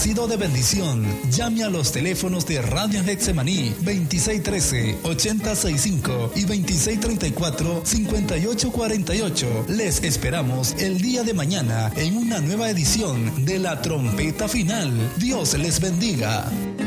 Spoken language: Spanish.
sido de bendición, llame a los teléfonos de Radio Getsemaní 2613-8065 y 2634-5848. Les esperamos el día de mañana en una nueva edición de La Trompeta Final. Dios les bendiga.